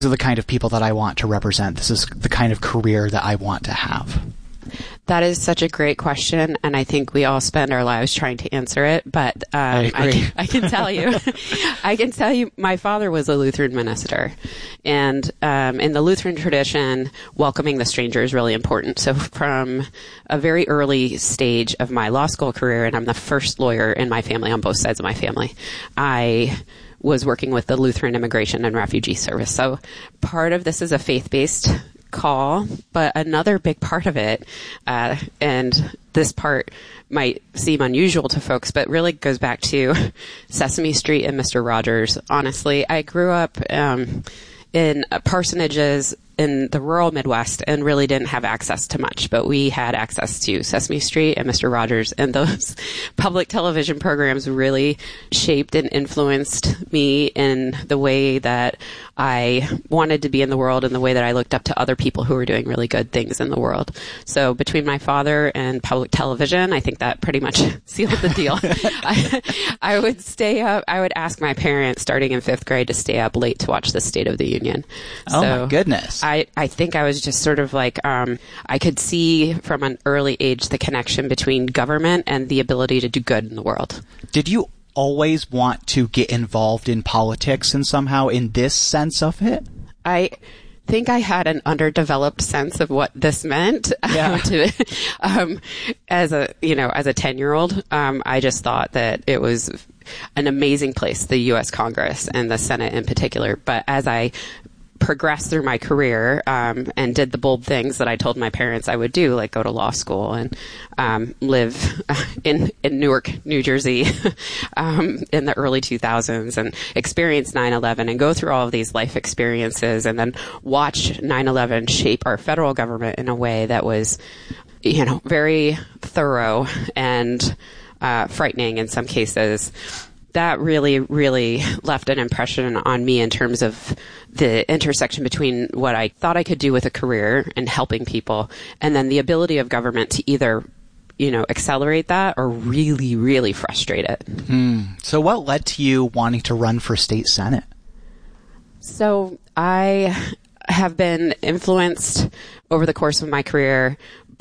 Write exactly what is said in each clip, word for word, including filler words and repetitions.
are the kind of people that I want to represent. This is the kind of career that I want to have? That is such a great question, and I think we all spend our lives trying to answer it. But um, I, I, can, I can tell you, I can tell you, my father was a Lutheran minister, and um, in the Lutheran tradition, welcoming the stranger is really important. So, from a very early stage of my law school career, and I'm the first lawyer in my family on both sides of my family, I was working with the Lutheran Immigration and Refugee Service. So, part of this is a faith-based call, but another big part of it, uh, and this part might seem unusual to folks, but really goes back to Sesame Street and Mister Rogers. Honestly, I grew up um, in parsonages in the rural Midwest and really didn't have access to much, but we had access to Sesame Street and Mister Rogers, and those public television programs really shaped and influenced me in the way that I wanted to be in the world and the way that I looked up to other people who were doing really good things in the world. So between my father and public television, I think that pretty much sealed the deal. I, I would stay up, I would ask my parents starting in fifth grade to stay up late to watch the State of the Union. Oh so my goodness. I, I think I was just sort of like, um, I could see from an early age the connection between government and the ability to do good in the world. Did you always want to get involved in politics and somehow in this sense of it? I think I had an underdeveloped sense of what this meant. Yeah. to, um, as a, you know, as a ten year old, um, I just thought that it was an amazing place, the U S Congress and the Senate in particular. But as I progressed through my career um, and did the bold things that I told my parents I would do, like go to law school and um, live in, in Newark, New Jersey um, in the early two thousands and experience nine eleven and go through all of these life experiences and then watch nine eleven shape our federal government in a way that was, you know, very thorough and uh, frightening in some cases. That really, really left an impression on me in terms of the intersection between what I thought I could do with a career and helping people, and then the ability of government to either, you know, accelerate that or really, really frustrate it. Hmm. So what led to you wanting to run for state senate? So I have been influenced over the course of my career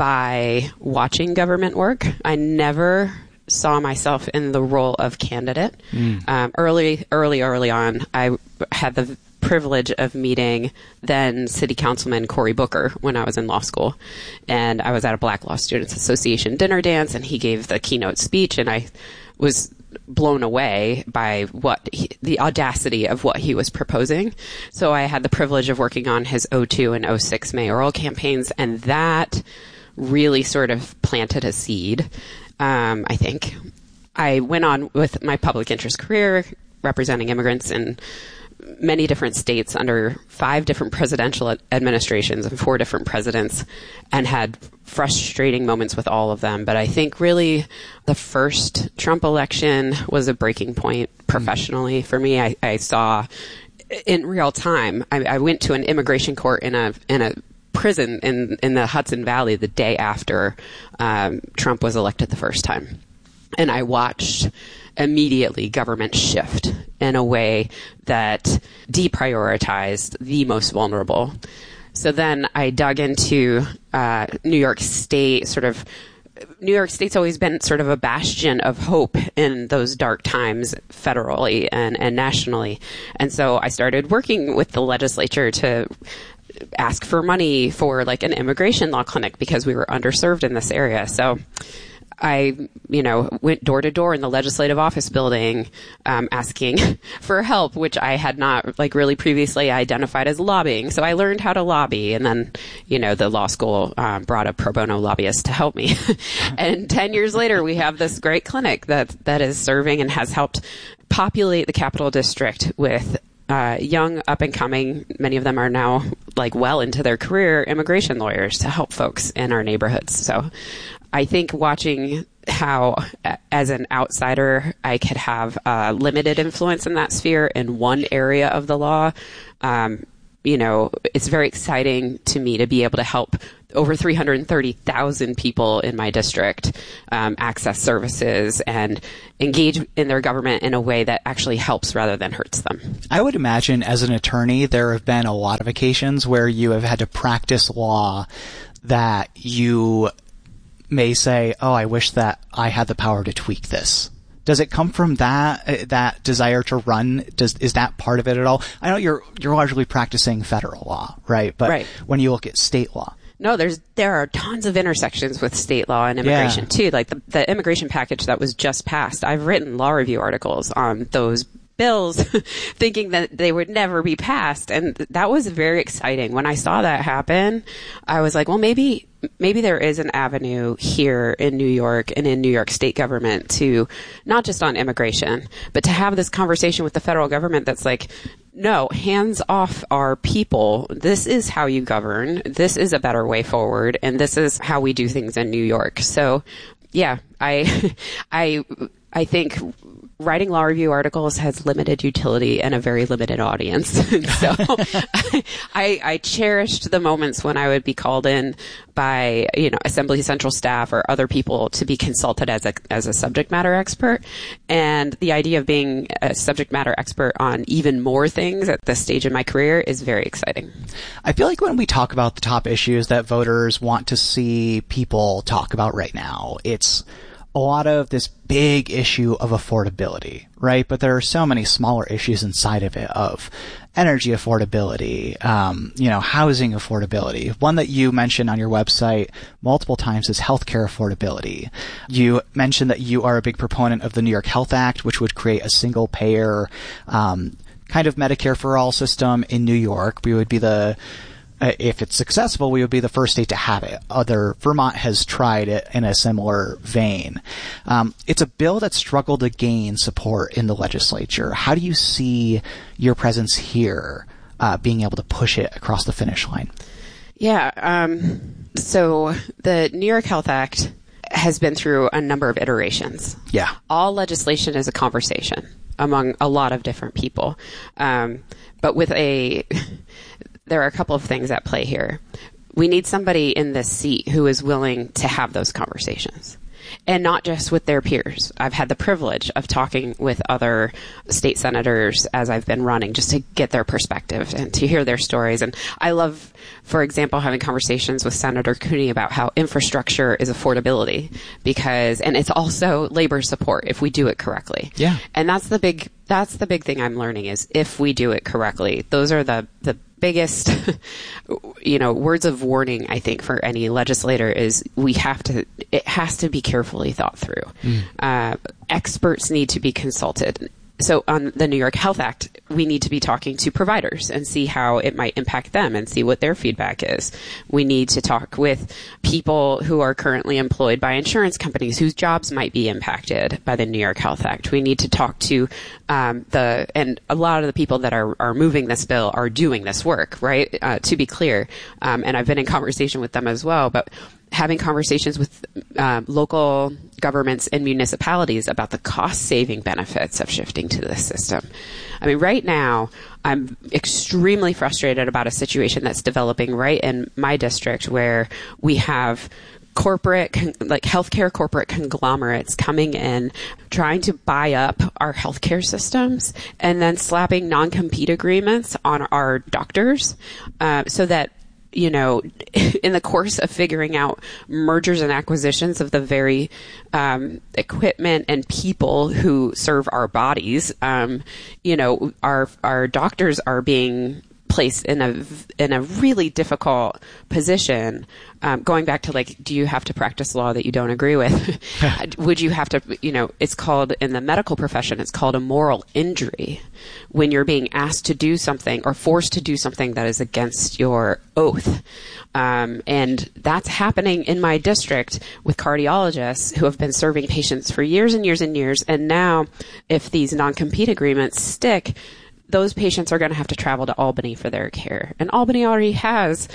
by watching government work. I never saw myself in the role of candidate. Mm. Um, early, early, early on, I had the privilege of meeting then City Councilman Cory Booker when I was in law school. And I was at a Black Law Students Association dinner dance, and he gave the keynote speech, and I was blown away by what he, the audacity of what he was proposing. So I had the privilege of working on his oh two and oh six mayoral campaigns, and that really sort of planted a seed. Um, I think I went on with my public interest career representing immigrants in many different states under five different presidential administrations and four different presidents, and had frustrating moments with all of them. But I think really the first Trump election was a breaking point professionally for me. I, I saw in real time, I, I went to an immigration court in a in a prison in, in the Hudson Valley the day after um, Trump was elected the first time. And I watched immediately government shift in a way that deprioritized the most vulnerable. So then I dug into uh, New York State, sort of New York State's always been sort of a bastion of hope in those dark times federally and, and nationally. And so I started working with the legislature to ask for money for like an immigration law clinic because we were underserved in this area. So I, you know, went door to door in the legislative office building, um, asking for help, which I had not like really previously identified as lobbying. So I learned how to lobby, and then, you know, the law school um, brought a pro bono lobbyist to help me. And ten years later, we have this great clinic that that is serving and has helped populate the Capital District with Uh, young, up-and-coming, many of them are now like well into their career, immigration lawyers to help folks in our neighborhoods. So I think watching how, as an outsider, I could have uh, limited influence in that sphere in one area of the law um, you know, it's very exciting to me to be able to help over three hundred thirty thousand people in my district um, access services and engage in their government in a way that actually helps rather than hurts them. I would imagine as an attorney, there have been a lot of occasions where you have had to practice law that you may say, oh, I wish that I had the power to tweak this. Does it come from that that desire to run? Does is that part of it at all? I know you're you're largely practicing federal law, right? But right. when you look at state law. No, there's there are tons of intersections with state law and immigration yeah. too. Like the, the immigration package that was just passed, I've written law review articles on those bills thinking that they would never be passed. And that was very exciting. When I saw that happen, I was like, well, maybe maybe there is an avenue here in New York and in New York state government to not just on immigration, but to have this conversation with the federal government that's like, no, hands off our people. This is how you govern. This is a better way forward. And this is how we do things in New York. So yeah, I, I, I think writing law review articles has limited utility and a very limited audience. So I, I cherished the moments when I would be called in by, you know, Assembly Central staff or other people to be consulted as a, as a subject matter expert. And the idea of being a subject matter expert on even more things at this stage in my career is very exciting. I feel like when we talk about the top issues that voters want to see people talk about right now, it's a lot of this big issue of affordability, right? But there are so many smaller issues inside of it of energy affordability, um, you know, housing affordability. One that you mentioned on your website multiple times is healthcare affordability. You mentioned that you are a big proponent of the New York Health Act, which would create a single payer, um, kind of Medicare for all system in New York. We would be the Uh, if it's successful, we would be the first state to have it. Other Vermont has tried it in a similar vein. Um, it's a bill that struggled to gain support in the legislature. How do you see your presence here uh, being able to push it across the finish line? Yeah. Um, so the New York Health Act has been through a number of iterations. Yeah. All legislation is a conversation among a lot of different people. Um, but with a... There are a couple of things at play here. We need somebody in this seat who is willing to have those conversations. And not just with their peers. I've had the privilege of talking with other state senators as I've been running just to get their perspective and to hear their stories. And I love, for example, having conversations with Senator Cooney about how infrastructure is affordability because, and it's also labor support if we do it correctly. Yeah. And that's the big, that's the big thing I'm learning is if we do it correctly. Those are the, the biggest, you know, words of warning, I think, for any legislator is we have to, it has to be carefully thought through. Mm. Uh, experts need to be consulted. So on the New York Health Act, we need to be talking to providers and see how it might impact them and see what their feedback is. We need to talk with people who are currently employed by insurance companies whose jobs might be impacted by the New York Health Act. We need to talk to um, the, and a lot of the people that are, are moving this bill are doing this work, right? Uh, to be clear. Um, and I've been in conversation with them as well, but having conversations with uh, local governments and municipalities about the cost-saving benefits of shifting to this system. I mean, right now, I'm extremely frustrated about a situation that's developing right in my district where we have corporate, like healthcare corporate conglomerates coming in, trying to buy up our healthcare systems and then slapping non-compete agreements on our doctors uh, so that you know, in the course of figuring out mergers and acquisitions of the very um, equipment and people who serve our bodies, um, you know, our our doctors are being placed in a in a really difficult position. Um, going back to like, do you have to practice law that you don't agree with? Would you have to, you know, it's called in the medical profession, it's called a moral injury when you're being asked to do something or forced to do something that is against your oath. Um, and that's happening in my district with cardiologists who have been serving patients for years and years and years. And now if these non-compete agreements stick, those patients are going to have to travel to Albany for their care. And Albany already has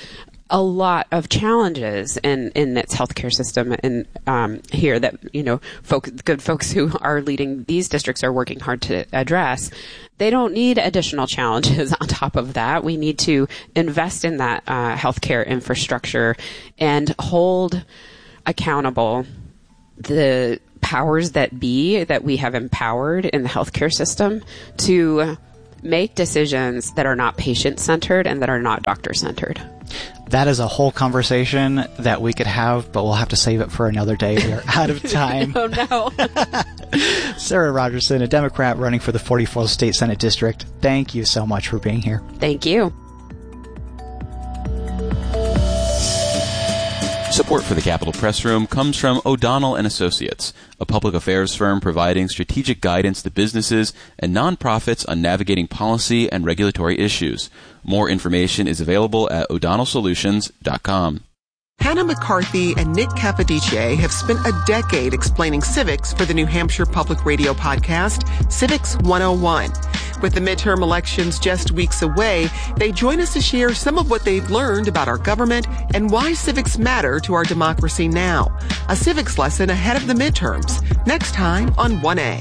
a lot of challenges in, in its healthcare system and um, here that, you know, folk, good folks who are leading these districts are working hard to address. They don't need additional challenges on top of that. We need to invest in that uh, healthcare infrastructure and hold accountable the powers that be that we have empowered in the healthcare system to make decisions that are not patient-centered and that are not doctor-centered. That is a whole conversation that we could have, but we'll have to save it for another day. We are out of time. Oh, no. Sarah Rogerson, a Democrat running for the forty-fourth State Senate District, thank you so much for being here. Thank you. Support for the Capitol Press Room comes from O'Donnell and Associates, a public affairs firm providing strategic guidance to businesses and nonprofits on navigating policy and regulatory issues. More information is available at o'donnell solutions dot com. Hannah McCarthy and Nick Capodice have spent a decade explaining civics for the New Hampshire Public Radio podcast, Civics one oh one. With the midterm elections just weeks away, they join us to share some of what they've learned about our government and why civics matter to our democracy now. A civics lesson ahead of the midterms, next time on one A.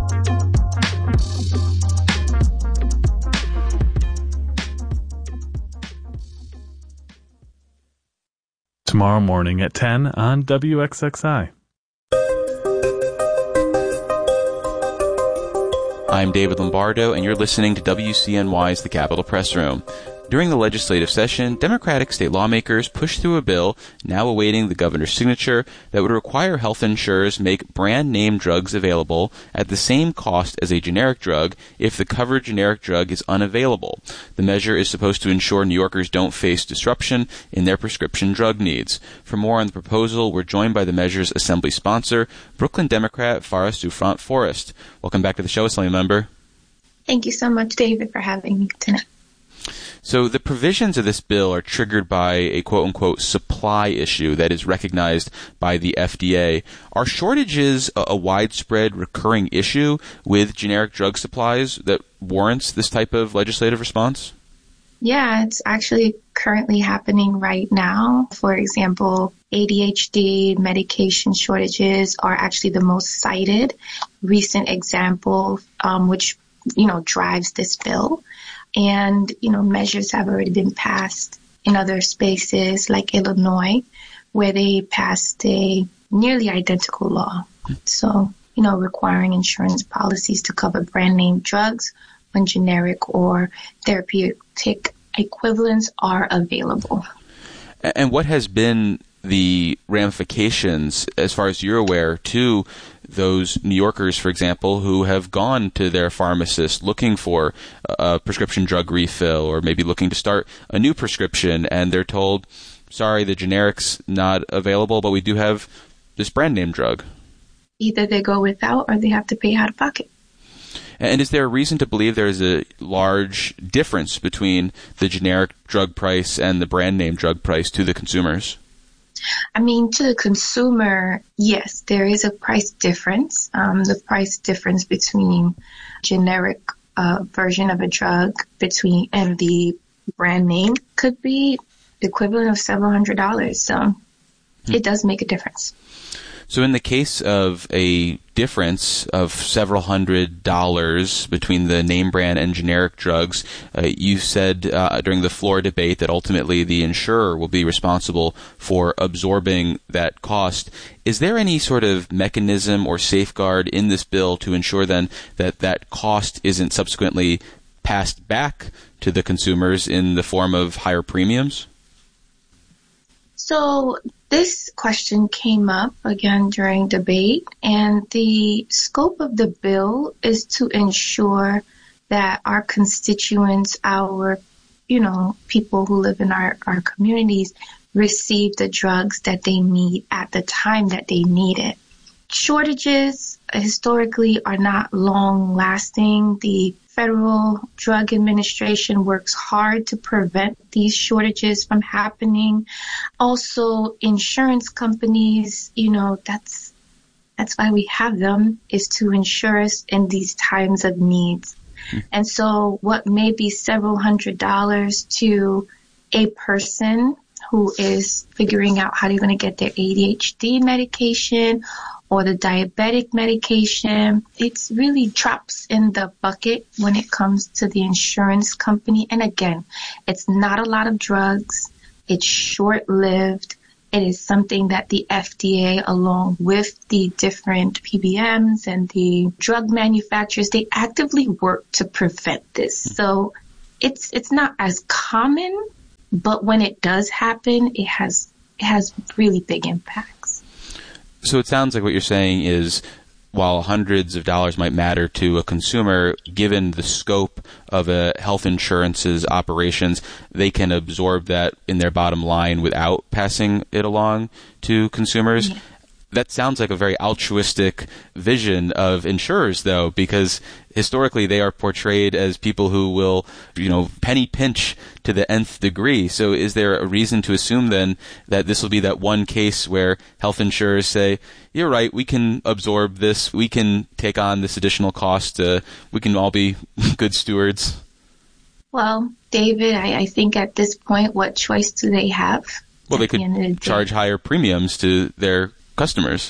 Tomorrow morning at ten on W X X I. I'm David Lombardo, and you're listening to W C N Y's The Capitol Press Room. During the legislative session, Democratic state lawmakers pushed through a bill, now awaiting the governor's signature, that would require health insurers make brand-name drugs available at the same cost as a generic drug if the covered generic drug is unavailable. The measure is supposed to ensure New Yorkers don't face disruption in their prescription drug needs. For more on the proposal, we're joined by the measure's assembly sponsor, Brooklyn Democrat Forrest Dufront Forrest. Welcome back to the show, Assembly Member. Thank you so much, David, for having me tonight. So the provisions of this bill are triggered by a quote-unquote supply issue that is recognized by the F D A. Are shortages a, a widespread recurring issue with generic drug supplies that warrants this type of legislative response? Yeah, it's actually currently happening right now. For example, A D H D medication shortages are actually the most cited recent example, um, which, you know, drives this bill. And, you know, measures have already been passed in other spaces like Illinois, where they passed a nearly identical law. So, you know, requiring insurance policies to cover brand name drugs when generic or therapeutic equivalents are available. And what has been the ramifications, as far as you're aware, to those New Yorkers, for example, who have gone to their pharmacist looking for a prescription drug refill or maybe looking to start a new prescription, and they're told, sorry, the generic's not available, but we do have this brand name drug? Either they go without or they have to pay out of pocket. And is there a reason to believe there is a large difference between the generic drug price and the brand name drug price to the consumers? I mean, to the consumer, yes, there is a price difference. Um, the price difference between generic uh, version of a drug between and the brand name could be the equivalent of several hundred dollars. So hmm. it does make a difference. So in the case of a difference of several hundred dollars between the name brand and generic drugs, uh, you said uh, during the floor debate that ultimately the insurer will be responsible for absorbing that cost. Is there any sort of mechanism or safeguard in this bill to ensure then that that cost isn't subsequently passed back to the consumers in the form of higher premiums? So this question came up again during debate, and the scope of the bill is to ensure that our constituents, our, you know, people who live in our, our communities receive the drugs that they need at the time that they need it. Shortages historically are not long lasting. The Federal Drug Administration works hard to prevent these shortages from happening. Also, insurance companies, you know, that's that's why we have them, is to insure us in these times of needs. Mm-hmm. And so what may be several hundred dollars to a person who is figuring out how they're going to get their A D H D medication or the diabetic medication. It's really drops in the bucket when it comes to the insurance company. And again, it's not a lot of drugs. It's short-lived. It is something that the F D A, along with the different P B Ms and the drug manufacturers, they actively work to prevent this. So it's it's not as common, but when it does happen, it has it has really big impacts. So it sounds like what you're saying is, while hundreds of dollars might matter to a consumer, given the scope of a health insurance's operations, they can absorb that in their bottom line without passing it along to consumers. Yeah. That sounds like a very altruistic vision of insurers, though, because historically they are portrayed as people who will, you know, penny pinch to the nth degree. So is there a reason to assume then that this will be that one case where health insurers say, you're right, we can absorb this, we can take on this additional cost, uh, we can all be good stewards? Well, David, I, I think at this point, what choice do they have? Well, they could the charge higher premiums to their customers.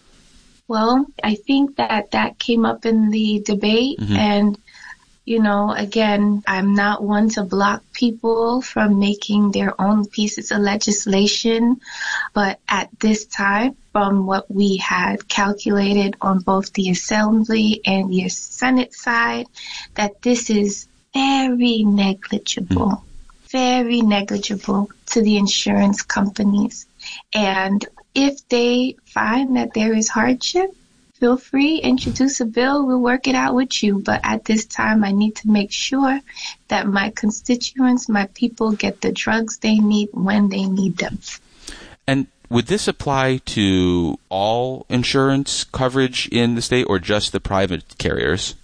Well, I think that that came up in the debate. Mm-hmm. And, you know, again, I'm not one to block people from making their own pieces of legislation. But at this time, from what we had calculated on both the Assembly and the Senate side, that this is very negligible, mm-hmm. very negligible to the insurance companies. And if they find that there is hardship, feel free, introduce a bill, we'll work it out with you. But at this time, I need to make sure that my constituents, my people, get the drugs they need when they need them. And would this apply to all insurance coverage in the state or just the private carriers?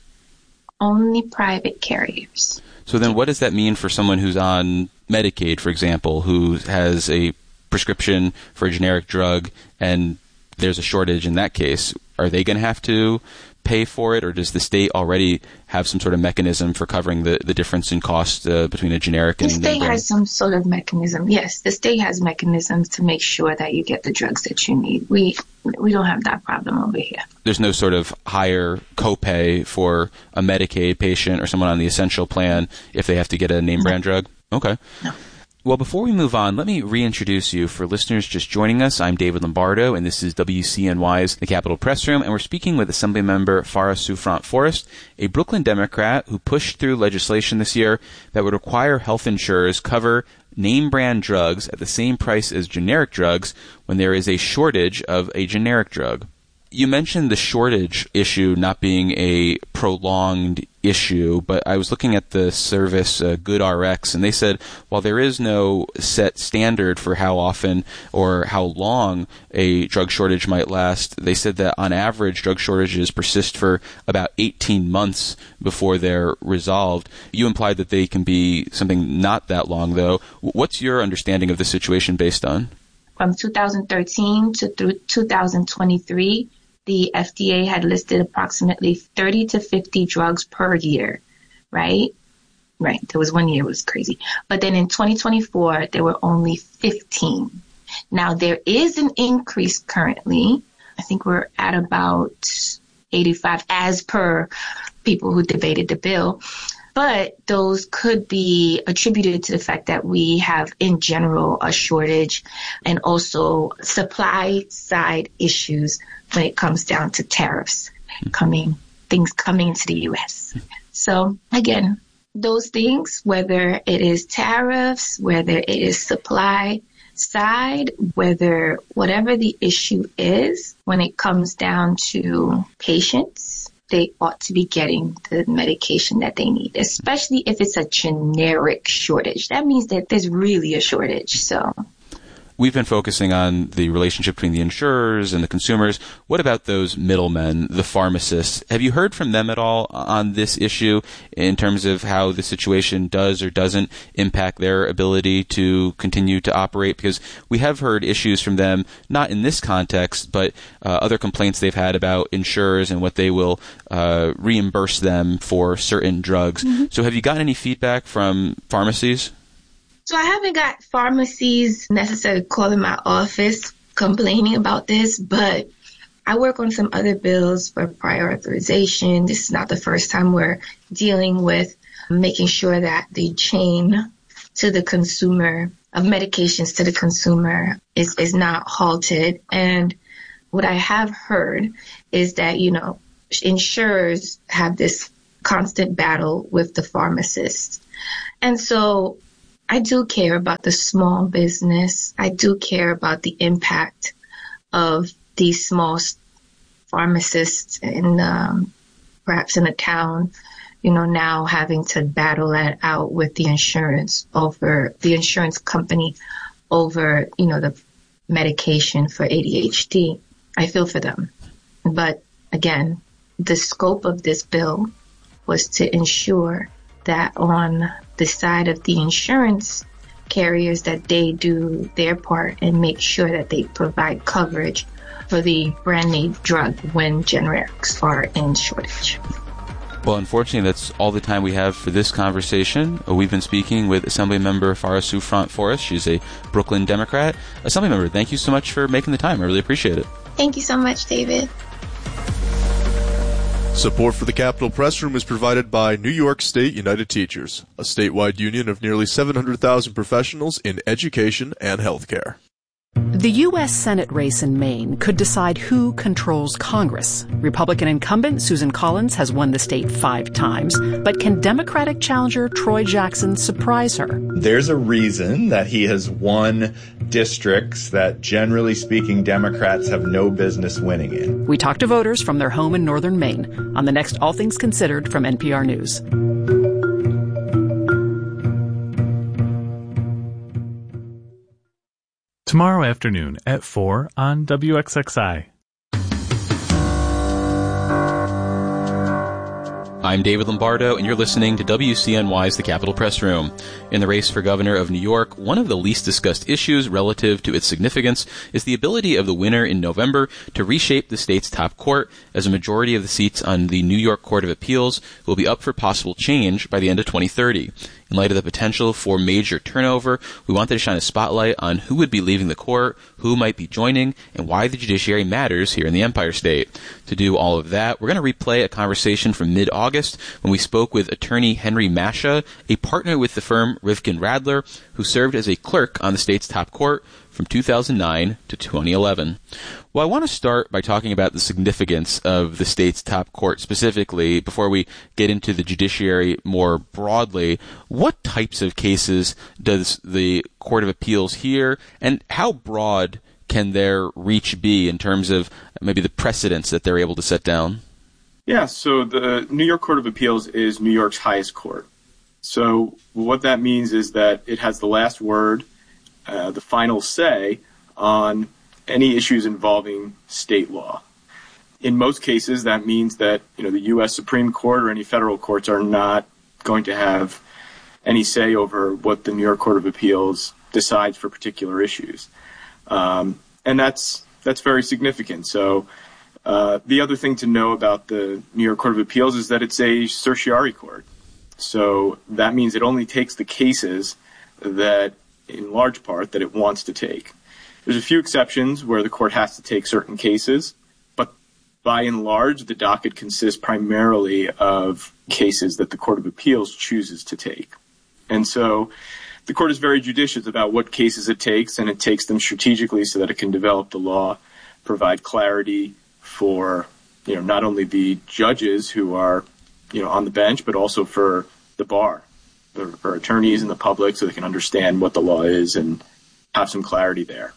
Only private carriers. So then what does that mean for someone who's on Medicaid, for example, who has a prescription for a generic drug and there's a shortage in that case? Are they going to have to pay for it, or does the state already have some sort of mechanism for covering the, the difference in cost uh, between a generic and the state has some sort of mechanism? Yes, the state has mechanisms to make sure that you get the drugs that you need. We we don't have that problem over here. There's no sort of higher copay for a Medicaid patient or someone on the essential plan if they have to get a name brand drug? Okay. No. Well, before we move on, let me reintroduce you. For listeners just joining us, I'm David Lombardo, and this is W C N Y's The Capitol Press Room, and we're speaking with Assemblymember Farah Souffrant-Forrest, a Brooklyn Democrat who pushed through legislation this year that would require health insurers cover name-brand drugs at the same price as generic drugs when there is a shortage of a generic drug. You mentioned the shortage issue not being a prolonged issue, but I was looking at the service uh, GoodRx, and they said while there is no set standard for how often or how long a drug shortage might last, they said that on average drug shortages persist for about eighteen months before they're resolved. You implied that they can be something not that long, though. What's your understanding of the situation based on? From two thousand thirteen to through two thousand twenty-three, the F D A had listed approximately thirty to fifty drugs per year, right? Right. There was one year it was crazy. But then in twenty twenty-four, there were only fifteen. Now, there is an increase currently. I think we're at about eighty-five as per people who debated the bill. But those could be attributed to the fact that we have, in general, a shortage and also supply side issues when it comes down to tariffs coming, things coming into the U S. So again, those things, whether it is tariffs, whether it is supply side, whether whatever the issue is, when it comes down to patients, they ought to be getting the medication that they need, especially if it's a generic shortage. That means that there's really a shortage. So we've been focusing on the relationship between the insurers and the consumers. What about those middlemen, the pharmacists? Have you heard from them at all on this issue in terms of how the situation does or doesn't impact their ability to continue to operate? Because we have heard issues from them, not in this context, but uh, other complaints they've had about insurers and what they will uh, reimburse them for certain drugs. Mm-hmm. So have you gotten any feedback from pharmacies? So I haven't got pharmacies necessarily calling my office complaining about this, but I work on some other bills for prior authorization. This is not the first time we're dealing with making sure that the chain to the consumer of medications to the consumer is, is not halted. And what I have heard is that, you know, insurers have this constant battle with the pharmacists. And so I do care about the small business. I do care about the impact of these small pharmacists in um, perhaps in a town, you know, now having to battle that out with the insurance over the insurance company over, you know, the medication for A D H D. I feel for them. But again, the scope of this bill was to ensure that on the side of the insurance carriers that they do their part and make sure that they provide coverage for the brand name drug when generics are in shortage. Well, unfortunately, that's all the time we have for this conversation. We've been speaking with Assemblymember Farah Souffrant Forrest. She's a Brooklyn Democrat. Assemblymember, thank you so much for making the time. I really appreciate it. Thank you so much, David. Support for the Capitol Press Room is provided by New York State United Teachers, a statewide union of nearly seven hundred thousand professionals in education and healthcare. The U S Senate race in Maine could decide who controls Congress. Republican incumbent Susan Collins has won the state five times, but can Democratic challenger Troy Jackson surprise her? There's a reason that he has won districts that, generally speaking, Democrats have no business winning in. We talked to voters from their home in northern Maine on the next All Things Considered from N P R News. Tomorrow afternoon at four on W X X I. I'm David Lombardo, and you're listening to W C N Y's The Capitol Press Room. In the race for governor of New York, one of the least discussed issues relative to its significance is the ability of the winner in November to reshape the state's top court, as a majority of the seats on the New York Court of Appeals will be up for possible change by the end of twenty thirty. In light of the potential for major turnover, we wanted to shine a spotlight on who would be leaving the court, who might be joining, and why the judiciary matters here in the Empire State. To do all of that, we're going to replay a conversation from mid-August when we spoke with attorney Henry Mascia, a partner with the firm Rivkin Radler, who served as a clerk on the state's top court from two thousand nine to twenty eleven. Well, I want to start by talking about the significance of the state's top court specifically before we get into the judiciary more broadly. What types of cases does the Court of Appeals hear, and how broad can their reach be in terms of maybe the precedents that they're able to set down? Yeah, so the New York Court of Appeals is New York's highest court. So what that means is that it has the last word, uh, the final say on any issues involving state law. In most cases, that means that, you know, the U S Supreme Court or any federal courts are not going to have any say over what the New York Court of Appeals decides for particular issues. Um, and that's that's very significant. So uh, the other thing to know about the New York Court of Appeals is that it's a certiorari court. So that means it only takes the cases that, in large part, that it wants to take. There's a few exceptions where the court has to take certain cases, but by and large, the docket consists primarily of cases that the Court of Appeals chooses to take. And so the court is very judicious about what cases it takes, and it takes them strategically so that it can develop the law, provide clarity for, you know, not only the judges who are, you know, on the bench, but also for the bar, for, for attorneys and the public, so they can understand what the law is and have some clarity there.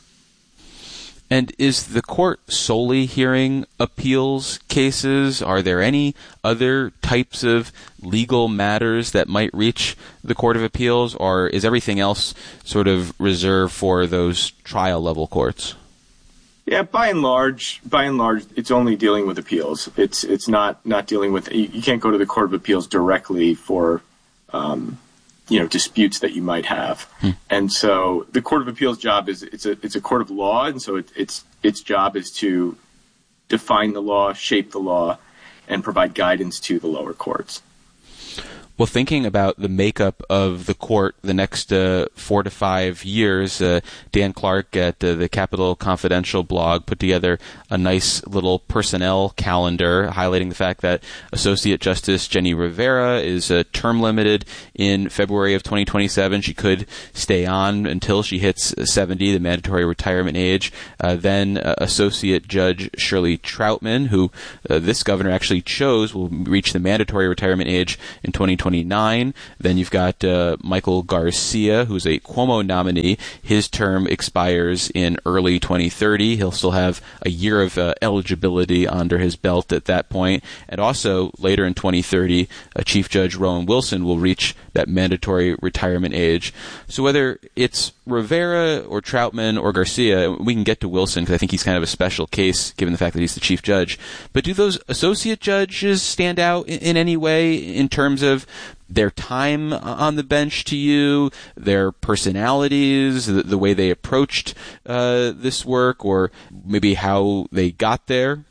And is the court solely hearing appeals cases? Are there any other types of legal matters that might reach the Court of Appeals, or is everything else sort of reserved for those trial-level courts? Yeah, by and large, by and large, it's only dealing with appeals. It's it's not not dealing with. You, you can't go to the Court of Appeals directly for, um, you know, disputes that you might have. Hmm. And so the Court of Appeals job is it's a it's a court of law, and so it, its its job is to define the law, shape the law, and provide guidance to the lower courts. Well, thinking about the makeup of the court the next uh, four to five years, uh, Dan Clark at uh, the Capitol Confidential blog put together a nice little personnel calendar highlighting the fact that Associate Justice Jenny Rivera is uh, term limited in February of twenty twenty-seven. She could stay on until she hits seventy, the mandatory retirement age. Uh, then uh, Associate Judge Shirley Troutman, who uh, this governor actually chose, will reach the mandatory retirement age in twenty twenty-nine. Then you've got uh, Michael Garcia, who's a Cuomo nominee. His term expires in early twenty thirty. He'll still have a year of uh, eligibility under his belt at that point. And also, later in twenty thirty, uh, Chief Judge Rowan Wilson will reach that mandatory retirement age. So whether it's Rivera or Troutman or Garcia, we can get to Wilson because I think he's kind of a special case given the fact that he's the chief judge. But do those associate judges stand out in, in any way in terms of their time on the bench to you, their personalities, the, the way they approached uh, this work, or maybe how they got there?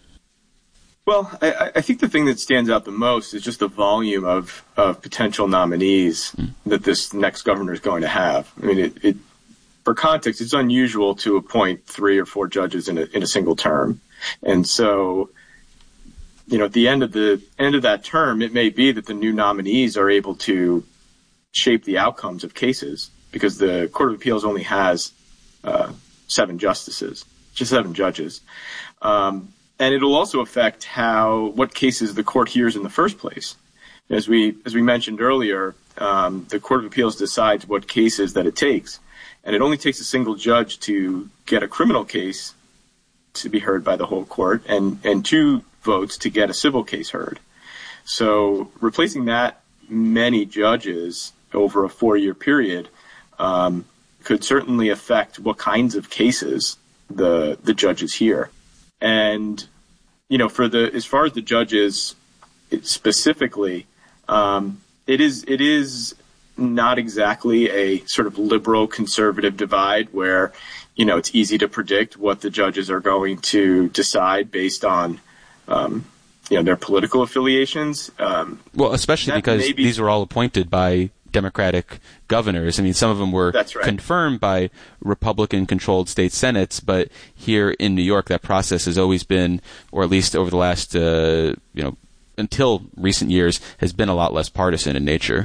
Well, I, I think the thing that stands out the most is just the volume of, of potential nominees mm. that this next governor is going to have. I mean, it, it, for context, it's unusual to appoint three or four judges in a, in a single term. And so, you know, at the end of the end of that term, it may be that the new nominees are able to shape the outcomes of cases because the Court of Appeals only has uh, seven justices, just seven judges. Um, And it'll also affect how what cases the court hears in the first place. As we as we mentioned earlier, um, the Court of Appeals decides what cases that it takes, and it only takes a single judge to get a criminal case to be heard by the whole court, and and two votes to get a civil case heard. So replacing that many judges over a four-year period um, could certainly affect what kinds of cases the the judges hear. And, you know, for the, as far as the judges specifically, um, it is, it is not exactly a sort of liberal conservative divide where, you know, it's easy to predict what the judges are going to decide based on, um, you know, their political affiliations. Um, well, especially because maybe, these were all appointed by Democratic governors. I mean, some of them were right. confirmed by Republican-controlled state senates, but here in New York, that process has always been, or at least over the last, uh, you know, until recent years, has been a lot less partisan in nature.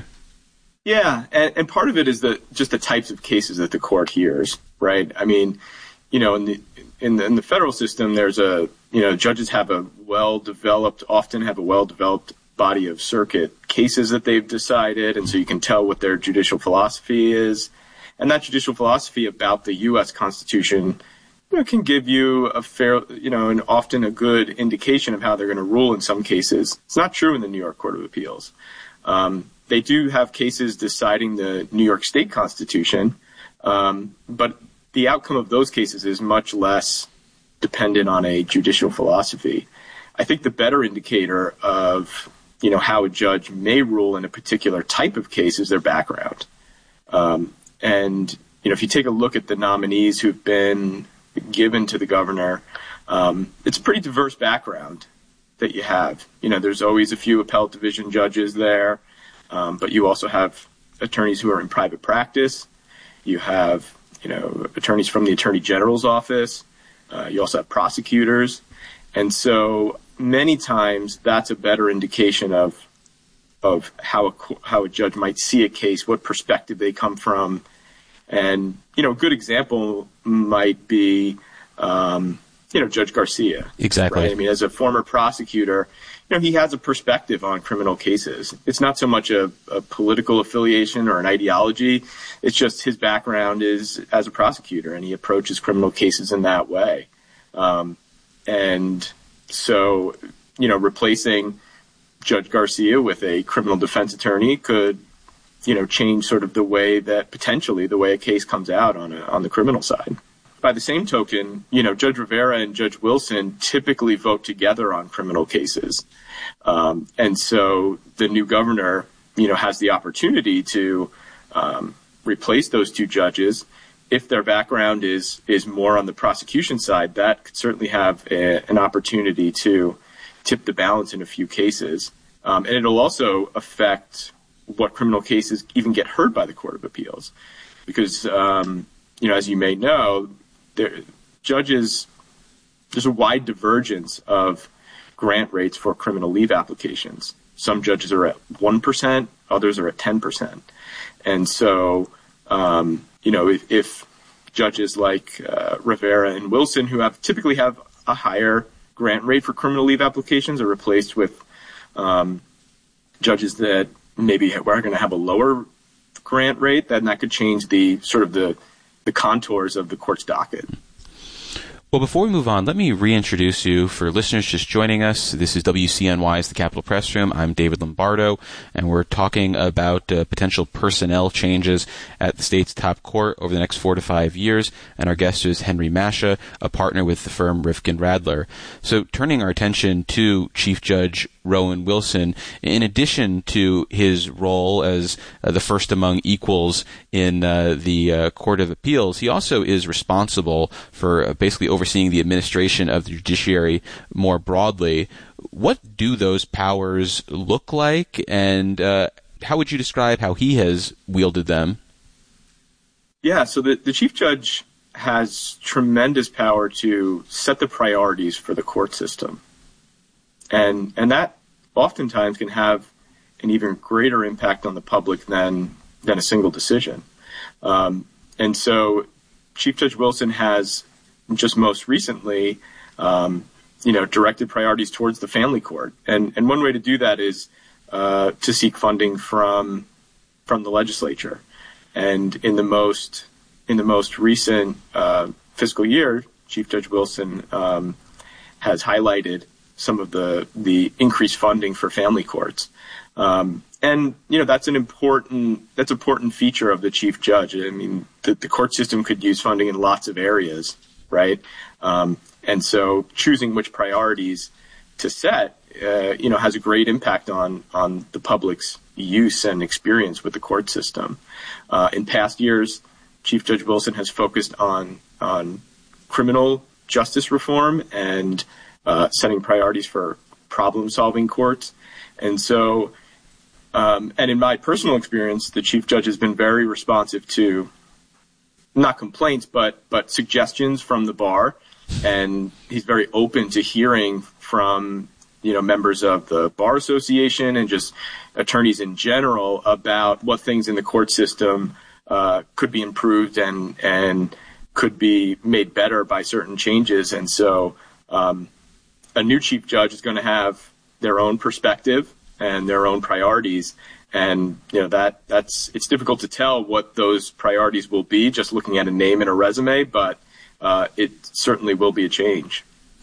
Yeah, and, and part of it is the just the types of cases that the court hears, right? I mean, you know, in the in the, in the federal system, there's a, you know, judges have a well-developed, often have a well-developed body of circuit cases that they've decided, and so you can tell what their judicial philosophy is. And that judicial philosophy about the U S Constitution, you know, can give you a fair, you know, and often a good indication of how they're going to rule in some cases. It's not true in the New York Court of Appeals. Um, they do have cases deciding the New York State Constitution, um, but the outcome of those cases is much less dependent on a judicial philosophy. I think the better indicator of you know, how a judge may rule in a particular type of case is their background. Um, and, you know, if you take a look at the nominees who've been given to the governor, um, it's a pretty diverse background that you have. You know, there's always a few appellate division judges there, um, but you also have attorneys who are in private practice. You have, you know, attorneys from the Attorney General's office. Uh, you also have prosecutors. And so many times that's a better indication of of how a, how a judge might see a case, what perspective they come from. And, you know, a good example might be, um, you know, Judge Garcia. Exactly. Right? I mean, as a former prosecutor, you know, he has a perspective on criminal cases. It's not so much a, a political affiliation or an ideology. It's just his background is as a prosecutor, and he approaches criminal cases in that way. Um, and so, you know, replacing Judge Garcia with a criminal defense attorney could, you know, change sort of the way that potentially the way a case comes out on a, on the criminal side. By the same token, you know, Judge Rivera and Judge Wilson typically vote together on criminal cases. Um, and so the new governor, you know, has the opportunity to um, replace those two judges. If their background is is more on the prosecution side, that could certainly have a, an opportunity to tip the balance in a few cases. Um, and it'll also affect what criminal cases even get heard by the Court of Appeals. Because, um, you know, as you may know, there, judges, there's a wide divergence of grant rates for criminal leave applications. Some judges are at one percent, others are at ten percent. And so, um, you know, if, if judges like uh, Rivera and Wilson, who have typically have a higher grant rate for criminal leave applications, are replaced with um, judges that maybe are going to have a lower grant rate, then that could change the sort of the, the contours of the court's docket. Well, before we move on, let me reintroduce you for listeners just joining us. This is W C N Y's The Capitol Press Room. I'm David Lombardo, and we're talking about uh, potential personnel changes at the state's top court over the next four to five years. And our guest is Henry Mascia, a partner with the firm Rifkin Radler. So turning our attention to Chief Judge Rowan Wilson, in addition to his role as uh, the first among equals in uh, the uh, Court of Appeals, he also is responsible for uh, basically overseeing the administration of the judiciary more broadly. What do those powers look like, and uh, how would you describe how he has wielded them? Yeah, so the, the Chief Judge has tremendous power to set the priorities for the court system. And and that oftentimes can have an even greater impact on the public than than a single decision. Um, and so Chief Judge Wilson has just most recently, um, you know, directed priorities towards the family court. And and one way to do that is uh, to seek funding from from the legislature. And in the most in the most recent uh, fiscal year, Chief Judge Wilson um, has highlighted some of the, the increased funding for family courts. Um, and, you know, that's an important, that's an important feature of the chief judge. I mean, the, the court system could use funding in lots of areas, right? Um, and so choosing which priorities to set, uh, you know, has a great impact on, on the public's use and experience with the court system. Uh, in past years, Chief Judge Wilson has focused on, on criminal justice reform and Uh, setting priorities for problem-solving courts. And so, um, and in my personal experience, the Chief Judge has been very responsive to not complaints, but but suggestions from the bar. And he's very open to hearing from, you know, members of the Bar Association and just attorneys in general about what things in the court system uh, could be improved and, and could be made better by certain changes. And so, um, a new chief judge is going to have their own perspective and their own priorities. And, you know, that that's, it's difficult to tell what those priorities will be just looking at a name and a resume, but uh, it certainly will be a change.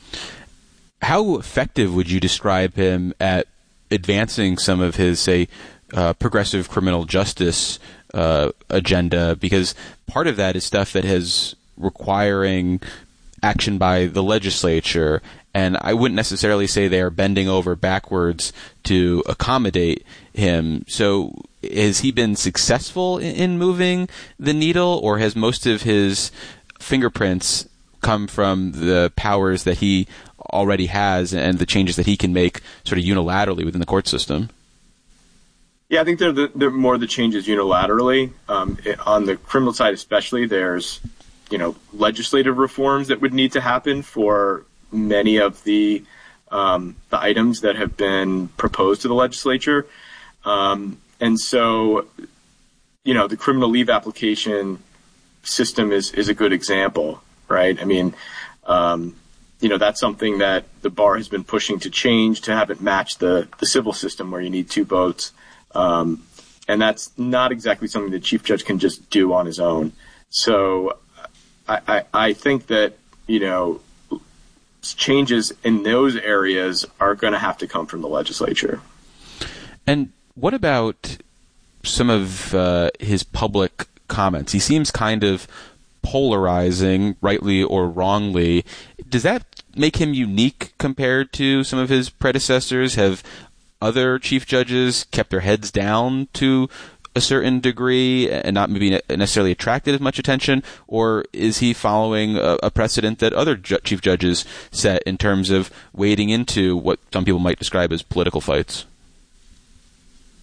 How effective would you describe him at advancing some of his, say, uh, progressive criminal justice uh, agenda? Because part of that is stuff that has requiring action by the legislature, and I wouldn't necessarily say they are bending over backwards to accommodate him. So has he been successful in, in moving the needle, or has most of his fingerprints come from the powers that he already has and the changes that he can make sort of unilaterally within the court system? Yeah, I think they're, the, they're more the changes unilaterally. Um, on the criminal side especially, there's, you know, legislative reforms that would need to happen for many of the um, the items that have been proposed to the legislature. Um, and so, you know, the criminal leave application system is, is a good example, right? I mean, um, you know, that's something that the bar has been pushing to change, to have it match the, the civil system where you need two votes. Um, and that's not exactly something the chief judge can just do on his own. So I, I, I think that, you know, changes in those areas are going to have to come from the legislature. And what about some of uh, his public comments? He seems kind of polarizing, rightly or wrongly. Does that make him unique compared to some of his predecessors? Have other chief judges kept their heads down to a certain degree and not maybe necessarily attracted as much attention, or is he following a, a precedent that other ju- chief judges set in terms of wading into what some people might describe as political fights?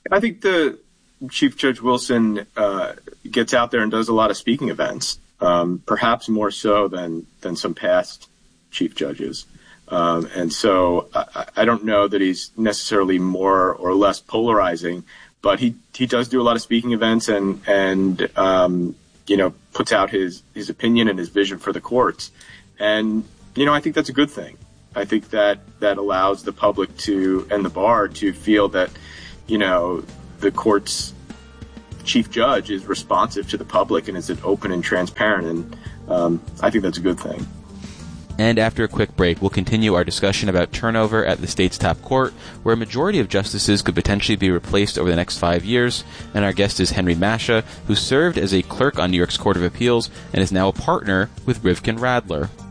I think the Chief Judge Wilson uh, gets out there and does a lot of speaking events, um, perhaps more so than than some past chief judges. Um, and so I, I don't know that he's necessarily more or less polarizing, but he, he does do a lot of speaking events and and um, you know puts out his his opinion and his vision for the courts. And you know I think that's a good thing. I think that that allows the public to and the bar to feel that you know the court's chief judge is responsive to the public and is open and transparent, and um, I think that's a good thing. And after a quick break, we'll continue our discussion about turnover at the state's top court, where a majority of justices could potentially be replaced over the next five years. And our guest is Henry Mascia, who served as a clerk on New York's Court of Appeals and is now a partner with Rivkin Radler.